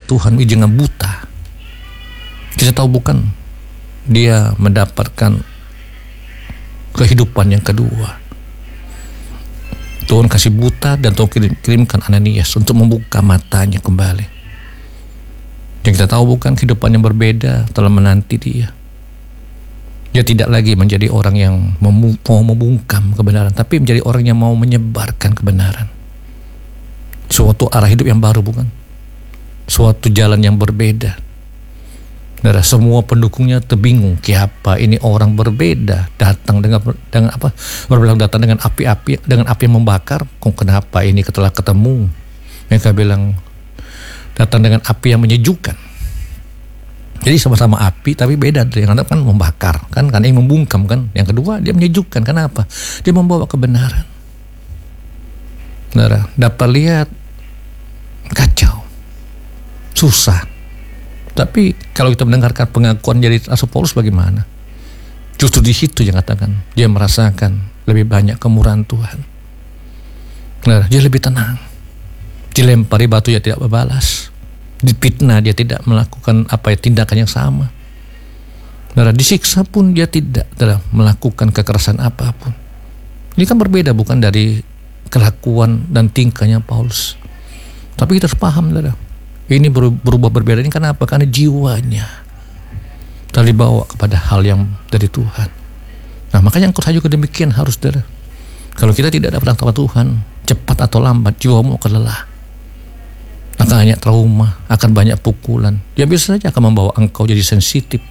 Tuhan jangan buta. Kita tahu bukan, dia mendapatkan kehidupan yang kedua. Tuhan kasih buta dan Tuhan kirimkan Ananias untuk membuka matanya kembali. Yang kita tahu bukan, kehidupan yang berbeda telah menanti dia. Dia tidak lagi menjadi orang yang mau membungkam kebenaran, tapi menjadi orang yang mau menyebarkan kebenaran. Suatu arah hidup yang baru bukan? Suatu jalan yang berbeda. Saudara, semua pendukungnya terbingung, siapa ini orang berbeda, datang dengan apa? Berbilang datang dengan api yang membakar. Kok kenapa ini setelah ketemu? Mereka bilang datang dengan api yang menyejukkan. Jadi sama-sama api tapi beda. Yang satu kan membakar, kan yang membungkam kan. Yang kedua dia menyejukkan. Kenapa? Dia membawa kebenaran. Saudara, dapat lihat kacau, susah. Tapi kalau kita mendengarkan pengakuan dari Rasul Paulus bagaimana? Justru di situ yang katakan dia merasakan lebih banyak kemurahan Tuhan. Saudara, dia lebih tenang. Dilempari batu dia tidak berbalas. Dipitnah dia tidak melakukan tindakan yang sama. Saudara, disiksa pun dia tidak melakukan kekerasan apapun. Ini kan berbeda bukan dari kelakuan dan tingkahnya Paulus. Tapi kita harus paham, saudara, ini berubah berbeda ini karena apa? Karena jiwanya telah dibawa kepada hal yang dari Tuhan. Nah, makanya engkau juga demikian harus, saudara. Kalau kita tidak dapat tanpa Tuhan, cepat atau lambat jiwamu akan lelah, akan banyak trauma, akan banyak pukulan. Ya bisa saja akan membawa engkau jadi sensitif,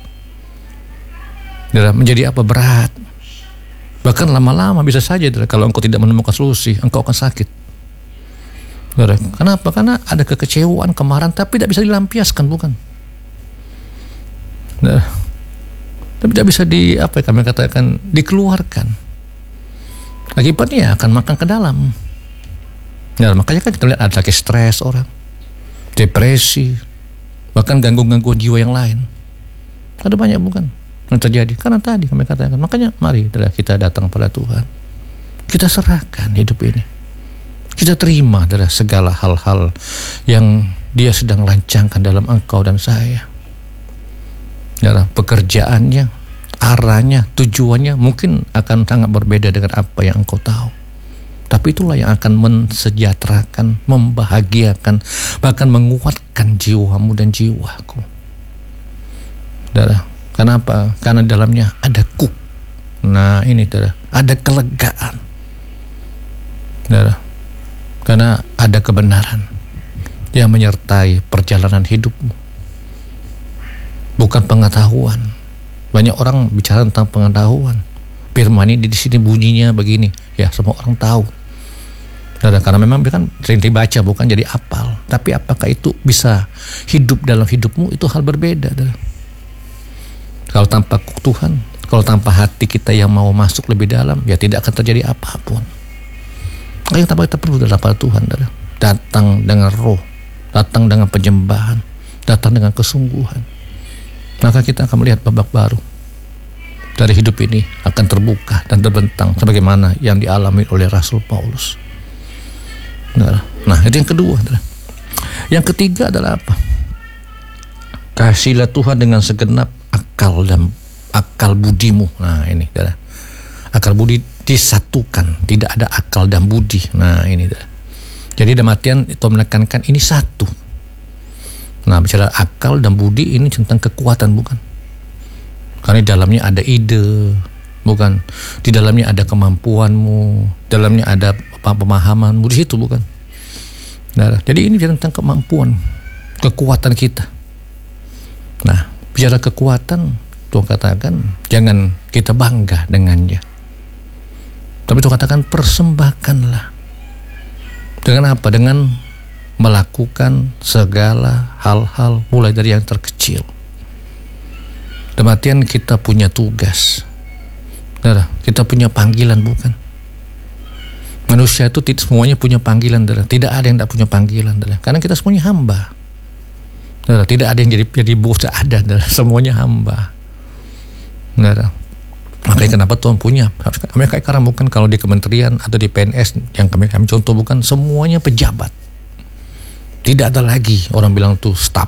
menjadi berat. Bahkan lama-lama bisa saja kalau engkau tidak menemukan solusi, engkau akan sakit. Kenapa? Karena ada kekecewaan, kemarahan, tapi tidak bisa dilampiaskan, bukan? Tapi tidak bisa kami katakan dikeluarkan. Akibatnya akan makan ke dalam. Makanya kan kita lihat ada lagi stres orang, depresi, bahkan gangguan-gangguan jiwa yang lain. Ada banyak bukan yang terjadi karena tadi kami katakan. Makanya mari kita datang pada Tuhan, kita serahkan hidup ini, kita terima segala hal-hal yang dia sedang rancangkan dalam engkau dan saya. Pekerjaannya, arahnya, tujuannya mungkin akan sangat berbeda dengan apa yang engkau tahu. Tapi itulah yang akan mensejahterakan, membahagiakan, bahkan menguatkan jiwamu dan jiwaku. Kenapa? Karena dalamnya ada Nah ini ada kelegaan. Karena ada kebenaran yang menyertai perjalanan hidupmu. Bukan pengetahuan. Banyak orang bicara tentang pengetahuan. Firman ini di sini bunyinya begini. Ya, semua orang tahu. Karena memang kan sering dibaca, bukan jadi apal. Tapi apakah itu bisa hidup dalam hidupmu? Itu hal berbeda. Kalau tanpa Tuhan, kalau tanpa hati kita yang mau masuk lebih dalam, ya tidak akan terjadi apapun. Makanya kita perlu pada Tuhan. Datang dengan roh, datang dengan penyembahan, datang dengan kesungguhan. Maka kita akan melihat babak baru dari hidup ini akan terbuka dan terbentang sebagaimana yang dialami oleh Rasul Paulus. Nah, itu yang kedua. Yang ketiga adalah apa? Kasihlah Tuhan dengan segenap akal dan akal budimu. Nah, ini akal budi disatukan, tidak ada akal dan budi. Nah, ini jadi dalam artian itu menekankan ini satu. Nah, bicara akal dan budi ini tentang kekuatan, bukan? Karena di dalamnya ada ide, bukan? Di dalamnya ada kemampuanmu, dalamnya ada pemahamanmu di situ, bukan? Nah, jadi ini tentang kemampuan, kekuatan kita. Nah, bicara kekuatan, Tuhan katakan jangan kita bangga dengannya. Tapi Tuhan katakan persembahkanlah. Dengan apa? Dengan melakukan segala hal-hal mulai dari yang terkecil. Dalam kita punya tugas. Kita punya panggilan, bukan? Manusia itu tidak semuanya punya panggilan. Tidak ada yang tidak punya panggilan. Karena kita semuanya hamba. Tidak ada yang jadi bos, ada. Semuanya hamba. Makanya kenapa Tuhan punya? Kayak sekarang bukan kalau di kementerian atau di PNS yang kami contoh, bukan semuanya pejabat. Tidak ada lagi orang bilang tuh staf